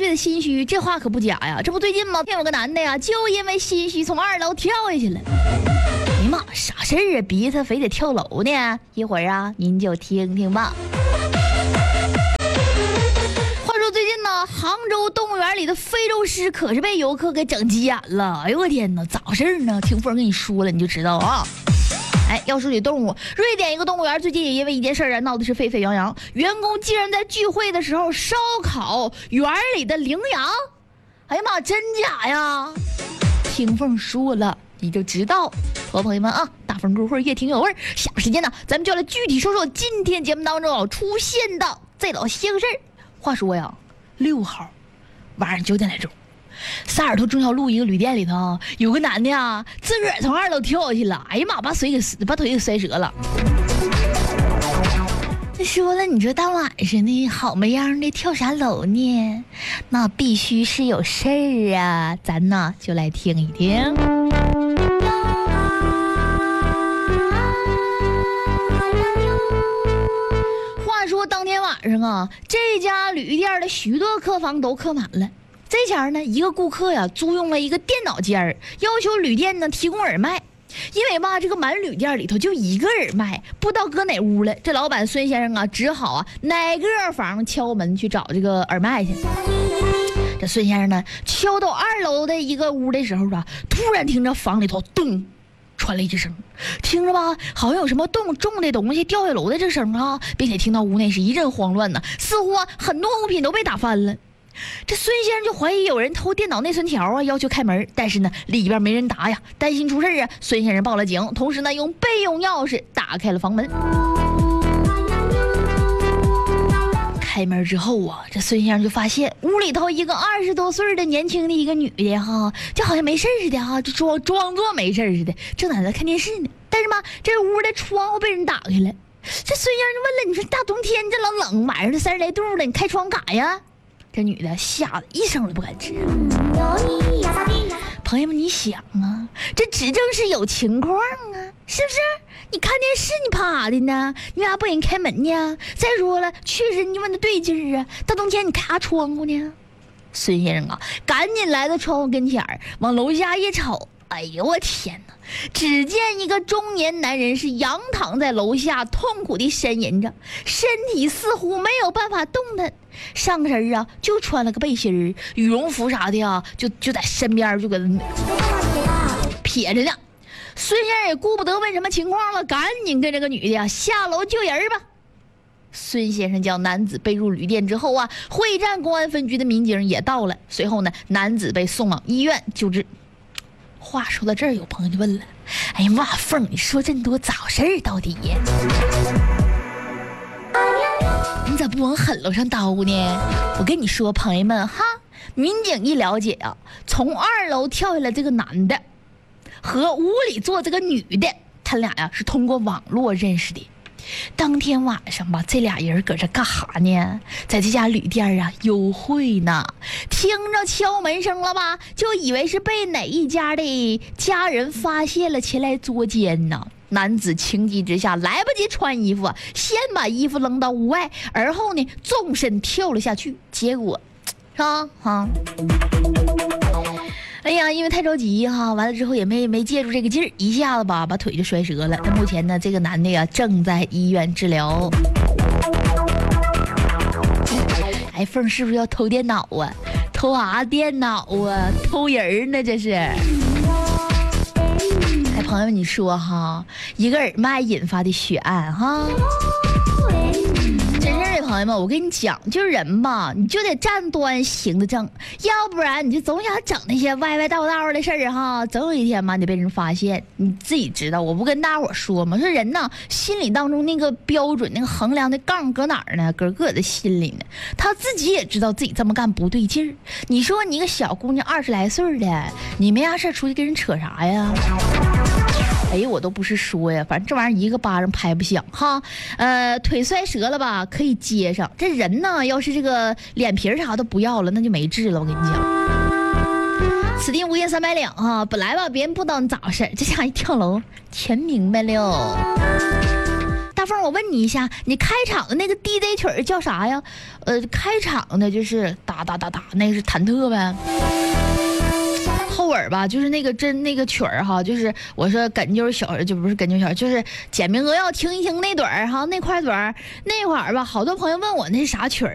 觉得心虚，这话可不假呀。这不最近吗？有个男的呀，就因为心虚从2楼跳下去了。哎呀妈，啥事儿啊？逼他非得跳楼呢？一会儿啊，您就听听吧。话说最近呢，杭州动物园里的非洲狮可是被游客给整急眼了。哎呦我天哪，咋回事呢？听风跟你说了你就知道啊。要说起动物，瑞典一个动物园最近也因为一件事闹得是沸沸扬扬，员工竟然在聚会的时候烧烤园里的羚羊。哎呀妈，真假呀？听风说了你就知道。朋友们啊，大风过会越听有味儿。下时间呢，咱们就来具体说说今天节目当中出现的这老些个事儿。话说呀，6号晚上9点来钟，萨尔图中小路一个旅店里头，有个男的啊，自个儿从2楼跳下去了。哎呀妈，把腿给摔折了。说了，你说大晚上的好么样的跳啥楼呢？那必须是有事儿啊，咱呢就来听一听。话说当天晚上啊，这家旅店的许多客房都客满了。这前呢，一个顾客呀租用了一个电脑间儿，要求旅店呢提供耳麦。因为吧，这个满旅店里头就一个耳麦，不知道搁哪屋了。这老板孙先生啊，只好啊哪个房敲门去找这个耳麦去。这孙先生呢，敲到2楼的一个屋的时候啊，突然听着房里头咚传了一只声，听着吧，好像有什么重的东西掉下楼的这声啊，并且听到屋内是一阵慌乱呢，似乎啊很多物品都被打翻了。这孙先生就怀疑有人偷电脑内存条啊，要求开门，但是呢里边没人答呀，担心出事啊，孙先生报了警，同时呢用备用钥匙打开了房门。开门之后啊，这孙先生就发现屋里头一个20多岁的年轻的一个女的哈，就好像没事似的哈，就装作没事似的，正在那看电视呢。但是嘛，这屋的窗户被人打开了。这孙先生就问了，你说大冬天这老冷，晚上都30来度了，你开窗干啥呀？这女的吓得一声都不敢吱。朋友们，你想啊，这指正是有情况啊，是不是？你看电视你怕啥的呢？你为啥不给人开门呢？再说了，确实你问的对劲儿啊，大冬天你开啥窗户呢？孙先生啊，赶紧来到窗户跟前儿，往楼下一瞅，哎呦我天哪！只见一个中年男人是仰躺在楼下，痛苦地呻吟着，身体似乎没有办法动弹，上身啊就穿了个背心儿，羽绒服啥的啊，就在身边就跟撇着呢。孙先生也顾不得问什么情况了，赶紧跟这个女的啊下楼救人吧。孙先生将男子背入旅店之后啊，会战公安分局的民警也到了，随后呢，男子被送往医院救治。话说到这儿，有朋友就问了，哎呀妈，凤，你说这么多咋回事儿到底呀？你咋不往狠楼上叨呢？我跟你说，朋友们哈，民警一了解啊，从2楼跳下来这个男的和屋里坐这个女的，他俩呀是通过网络认识的。当天晚上吧，这俩人搁这干哈呢？在这家旅店啊幽会呢。听着敲门声了吧，就以为是被哪一家的家人发现了前来捉奸呢。男子情急之下来不及穿衣服，先把衣服扔到屋外，而后呢纵身跳了下去。结果是吧哎呀，因为太着急哈，完了之后也没借住这个劲儿，一下子把腿就摔折了。那目前呢，这个男的呀正在医院治疗。哎，凤是不是要偷电脑啊？偷啥电脑啊？偷人呢？这是。哎，朋友们，你说哈，一个耳麦引发的血案哈。朋友们，我跟你讲，就是人吧，你就得站端行得正，要不然你就总想整那些歪道的事儿哈，总有一天嘛，你被人发现，你自己知道。我不跟大伙说吗？说人呢，心里当中那个标准，那个衡量的杠搁哪儿呢？搁个的心里呢，他自己也知道自己这么干不对劲儿。你说你一个小姑娘20来岁的，你没啥事出去跟人扯啥呀？哎呀，我都不是说呀，反正这玩意儿一个巴掌拍不响哈。腿摔折了吧，可以接上。这人呢，要是这个脸皮啥都不要了，那就没治了。我跟你讲，此地无银300两哈。本来吧，别人不知道你咋回事，这下一跳楼，全明白了。 大凤，我问你一下，你开场的那个 DJ 曲儿叫啥呀？开场的就是哒哒哒哒，那个是忐忑呗。后尾吧，就是那个那个曲儿哈，就是我说哏啾小，就不是哏啾小，就是简明扼要听一听那段儿哈，那块段儿那会儿吧，好多朋友问我那是啥曲儿。